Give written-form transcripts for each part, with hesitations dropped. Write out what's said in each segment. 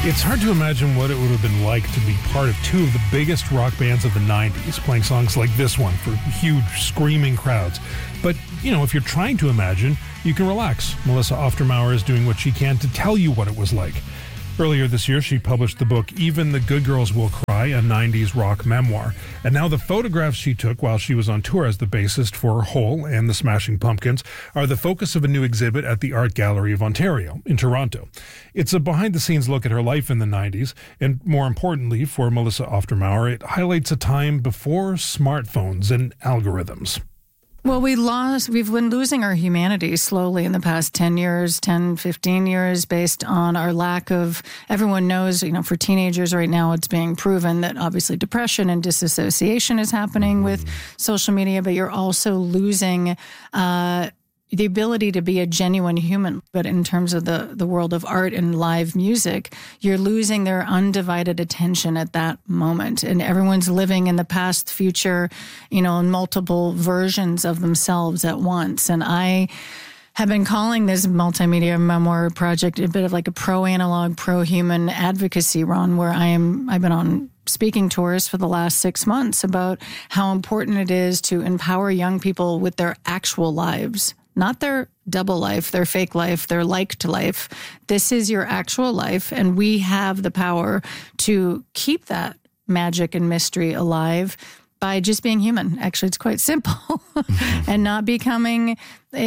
It's hard to imagine what it would have been like to be part of two of the biggest rock bands of the 90s, playing songs like this one for huge, screaming crowds. But, if you're trying to imagine, you can relax. Melissa Oftermauer is doing what she can to tell you what it was like. Earlier this year, she published the book Even the Good Girls Will Cry, a 90s rock memoir. And now the photographs she took while she was on tour as the bassist for Hole and the Smashing Pumpkins are the focus of a new exhibit at the Art Gallery of Ontario in Toronto. It's a behind-the-scenes look at her life in the 90s, and more importantly for Melissa Oftermauer, it highlights a time before smartphones and algorithms. Well, we've been losing our humanity slowly in the past 10 years, 10, 15 years, based on our lack of, everyone knows, for teenagers right now, it's being proven that obviously depression and disassociation is happening with social media, but you're also losing the ability to be a genuine human. But in terms of the world of art and live music, you're losing their undivided attention at that moment. And everyone's living in the past, future, in multiple versions of themselves at once. And I have been calling this multimedia memoir project a bit of like a pro-analog, pro-human advocacy run, where I've been on speaking tours for the last 6 months about how important it is to empower young people with their actual lives. Not their double life, their fake life, their liked life. This is your actual life, and we have the power to keep that magic and mystery alive by just being human. Actually, it's quite simple, and not becoming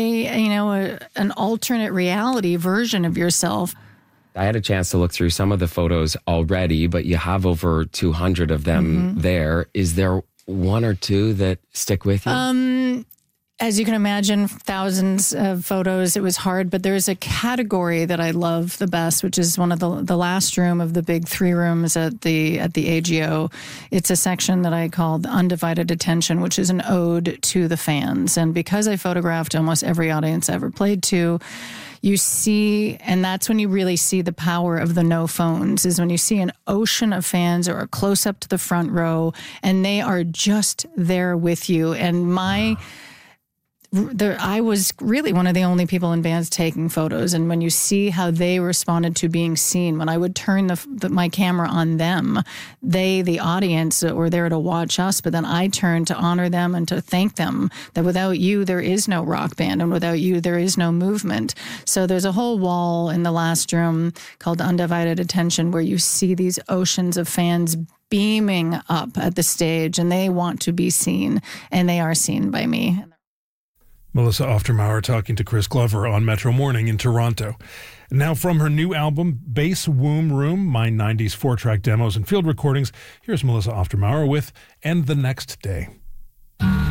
an alternate reality version of yourself. I had a chance to look through some of the photos already, but you have over 200 of them there. Is there one or two that stick with you? As you can imagine, thousands of photos. It was hard, but there's a category that I love the best, which is one of the last room of the big 3 rooms at the AGO. It's a section that I call the Undivided Attention, which is an ode to the fans. And because I photographed almost every audience I ever played to, you see, and that's when you really see the power of the no phones, is when you see an ocean of fans or a close up to the front row, and they are just there with you. And I was really one of the only people in bands taking photos. And when you see how they responded to being seen, when I would turn my camera on them, the audience, were there to watch us, but then I turned to honor them and to thank them that without you, there is no rock band, and without you, there is no movement. So there's a whole wall in the last room called Undivided Attention where you see these oceans of fans beaming up at the stage, and they want to be seen, and they are seen by me. Melissa Oftermauer talking to Chris Glover on Metro Morning in Toronto. Now from her new album, Bass Womb Room, My 90s 4-track demos and field recordings, here's Melissa Oftermauer with And the Next Day.